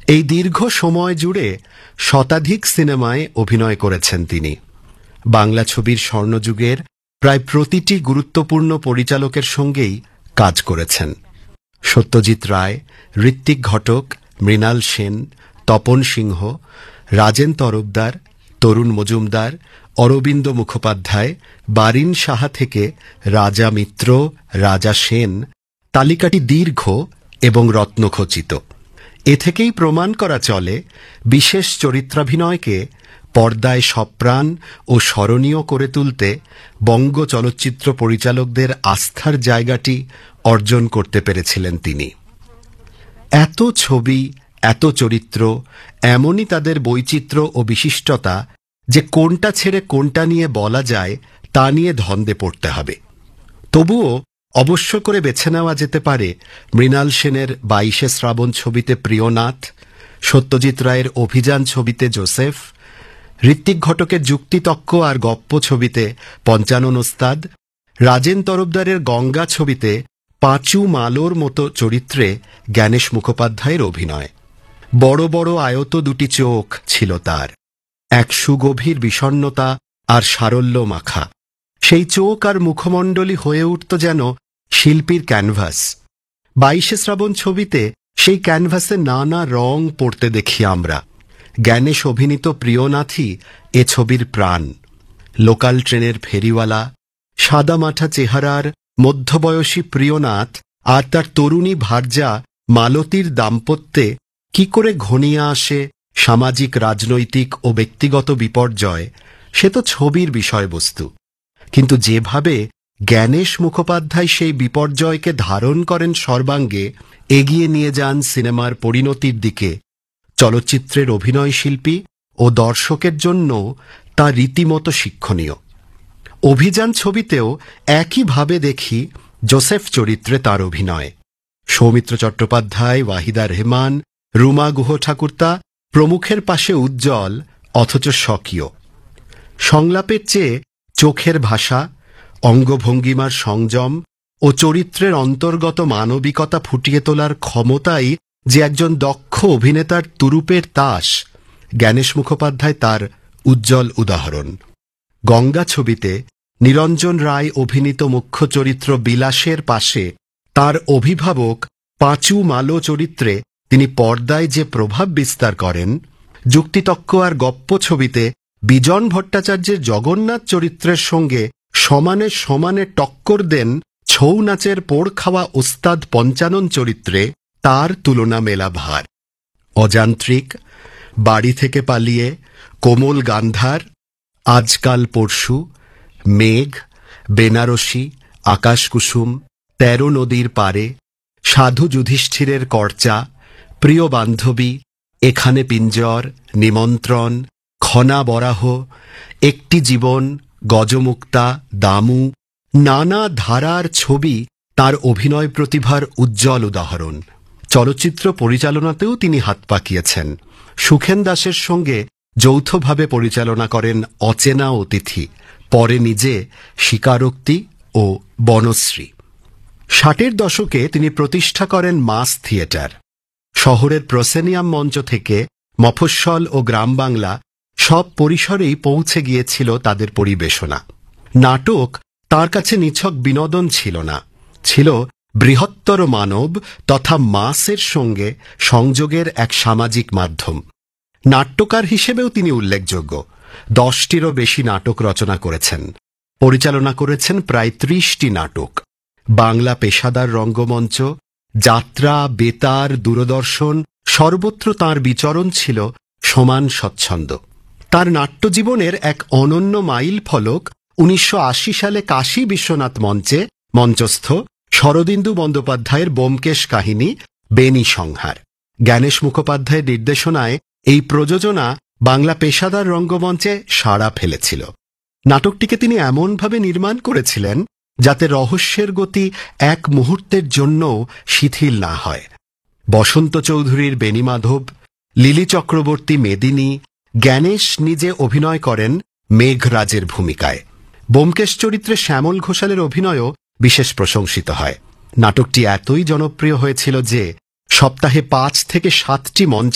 এই দীর্ঘ সময় জুড়ে শতাধিক সিনেমায় অভিনয় করেছেন তিনি। বাংলা ছবির স্বর্ণযুগের প্রায় প্রতিটি গুরুত্বপূর্ণ পরিচালকের সঙ্গেই কাজ করেছেন। সত্যজিৎ রায়, ঋত্বিক ঘটক, মৃণাল সেন, তপন সিংহ, রাজেন তরফদার, তরুণ মজুমদার, অরবিন্দ মুখোপাধ্যায়, বারিন সাহা থেকে রাজা মিত্র, রাজা সেন, তালিকাটি দীর্ঘ এবং রত্নখচিত। এ থেকেই প্রমাণ করা চলে বিশেষ চরিত্রাভিনয়কে পর্দায় সপ্রাণ ও স্মরণীয় করে তুলতে বঙ্গ চলচ্চিত্র পরিচালকদের আস্থার জায়গাটি অর্জন করতে পেরেছিলেন তিনি। এত ছবি, এত চরিত্র, এমনই তাদের বৈচিত্র্য ও বিশিষ্টতা যে কোনটা ছেড়ে কোনটা নিয়ে বলা যায় তা নিয়ে ধন্দে পড়তে হবে। তবুও অবশ্য করে বেছে নেওয়া যেতে পারে মৃণাল সেনের 22শে শ্রাবণ ছবিতে প্রিয়নাথ, সত্যজিৎ রায়ের অভিযান ছবিতে জোসেফ, ঋত্বিক ঘটকের যুক্তিতক্ক আর গপ্প ছবিতে পঞ্চানন ওস্তাদ, রাজেন তরফদারের গঙ্গা ছবিতে পাঁচু মালোর মতো চরিত্রে জ্ঞানেশ মুখোপাধ্যায়ের অভিনয়। বড় বড় আয়ত দুটি চোখ ছিল তার, এক সুগভীর বিষণ্ণতা আর সারল্য মাখা। সেই চোখ আর মুখমণ্ডলী হয়ে উঠত যেন শিল্পীর ক্যানভাস। 22শে শ্রাবণ ছবিতে সেই ক্যানভাসে নানা রং পড়তে দেখি আমরা। জ্ঞানেশ অভিনীত প্রিয়নাথই এ ছবির প্রাণ। লোকাল ট্রেনের ফেরিওয়ালা, সাদামাঠা চেহারার মধ্যবয়সী প্রিয়নাথ আর তার তরুণী ভার্যা মালতীর দাম্পত্যে কি করে ঘনিয়ে আসে সামাজিক, রাজনৈতিক ও ব্যক্তিগত বিপর্যয়, সে তো ছবির বিষয়বস্তু। কিন্তু যেভাবে জ্ঞানেশ মুখোপাধ্যায় সেই বিপর্যয়কে ধারণ করেন সর্বাঙ্গে, এগিয়ে নিয়ে যান সিনেমার পরিণতির দিকে, চলচ্চিত্রের অভিনয় শিল্পী ও দর্শকের জন্য তা রীতিমতো শিক্ষণীয়। অভিযান ছবিতেও একইভাবে দেখি জোসেফ চরিত্রে তার অভিনয়। সৌমিত্র চট্টোপাধ্যায়, ওয়াহিদা রেহমান, রুমা গুহ ঠাকুরতা প্রমুখের পাশে উজ্জ্বল অথচ স্বকীয়। সংলাপের চেয়ে চোখের ভাষা, অঙ্গভঙ্গিমার সংযম ও চরিত্রের অন্তর্গত মানবিকতা ফুটিয়ে তোলার ক্ষমতাই যে একজন দক্ষ অভিনেতার তুরুপের তাস, জ্ঞানেশ মুখোপাধ্যায় তার উজ্জ্বল উদাহরণ। গঙ্গা ছবিতে নিরঞ্জন রায় অভিনীত মুখ্য চরিত্র বিলাসের পাশে তার অভিভাবক পাঁচু মালো চরিত্রে তিনি পর্দায় যে প্রভাব বিস্তার করেন, যুক্তিতক্ক আর গপ্প ছবিতে বিজন ভট্টাচার্যের জগন্নাথ চরিত্রের সঙ্গে সমানে সমানে টক্কর দেন ছৌ নাচের পোড় খাওয়া ওস্তাদ পঞ্চানন চরিত্রে, তার তুলনা মেলা ভার। অযান্ত্রিক, বাড়ি থেকে পালিয়ে, কোমল গান্ধার, আজকাল পরশু, মেঘ, বেনারসি, আকাশকুসুম, 13 নদীর পারে, সাধু যুধিষ্ঠিরের কর্চা, প্রিয় বান্ধবী, এখানে পিঞ্জর, নিমন্ত্রণ, খনা বরাহ, একটি জীবন, গজমুক্তা, দামু, নানা ধারার ছবি তার অভিনয় প্রতিভার উজ্জ্বল উদাহরণ। চলচ্চিত্র পরিচালনাতেও তিনি হাত পাকিয়েছেন। সুখেন দাসের সঙ্গে যৌথভাবে পরিচালনা করেন অচেনা অতিথি, পরে নিজে স্বীকারোক্তি ও বনশ্রী। 60-এর দশকে তিনি প্রতিষ্ঠা করেন মাস থিয়েটার। শহরের প্রসেনিয়াম মঞ্চ থেকে মফস্বল ও গ্রাম বাংলা সব পরিসরেই পৌঁছে গিয়েছিল তাদের পরিবেশনা। নাটক তার কাছে নিছক বিনোদন ছিল না, ছিল বৃহত্তর মানব তথা মাসের সঙ্গে সংযোগের এক সামাজিক মাধ্যম। নাট্যকার হিসেবেও তিনি উল্লেখযোগ্য। 10টিরও বেশি নাটক রচনা করেছেন, পরিচালনা করেছেন প্রায় 30টি নাটক। বাংলা পেশাদার রঙ্গমঞ্চ, যাত্রা, বেতার, দূরদর্শন সর্বত্র তাঁর বিচরণ ছিল সমান স্বচ্ছন্দ। তার নাট্যজীবনের এক অনন্য মাইল ফলক 1980 সালে কাশী বিশ্বনাথ মঞ্চে মঞ্চস্থ শরদিন্দু বন্দ্যোপাধ্যায়ের ব্যোমকেশ কাহিনী বেনি সংহার। জ্ঞানেশ মুখোপাধ্যায়ের নির্দেশনায় এই প্রযোজনা বাংলা পেশাদার রঙ্গমঞ্চে সাড়া ফেলেছিল। নাটকটিকে তিনি এমনভাবে নির্মাণ করেছিলেন যাতে রহস্যের গতি এক মুহূর্তের জন্যও শিথিল না হয়। বসন্ত চৌধুরীর বেণীমাধব, লিলি চক্রবর্তী মেদিনী, জ্ঞানেশ নিজে অভিনয় করেন মেঘরাজের ভূমিকায়। ব্যোমকেশ চরিত্রে শ্যামল ঘোষালের অভিনয়ও বিশেষ প্রশংসিত হয়। নাটকটি এতই জনপ্রিয় হয়েছিল যে সপ্তাহে 5 থেকে 7টি মঞ্চ